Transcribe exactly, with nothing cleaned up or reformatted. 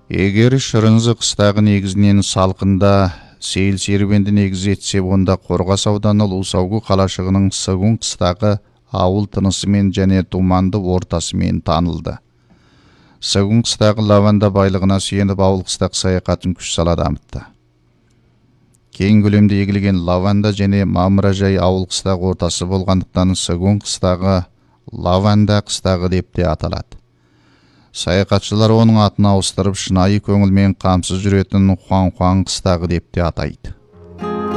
Егер Шырынзы қыстағы негізінен салқында сейіл серуенді негіз етсе, онда Қорғас ауданы Лусаугу қалашығының Сығын қыстағы ауыл тынысымен және думанды ортасымен танылды. Сығын қыстағы лаванда байлығына сүйеніп ауыл қыстақ саяхатын күш сала дамытты. Кең көлемде егілген лаванда және мамыражай ауыл қыстақ ортасы болғандықтан Сығын қыстағы лаванда қыстағы деп те аталады. Саяхатшылар оның атын ауыстырып шынайы көңілмен қамсыз жүретін Хуан-Хуан қыстағы деп те атайды.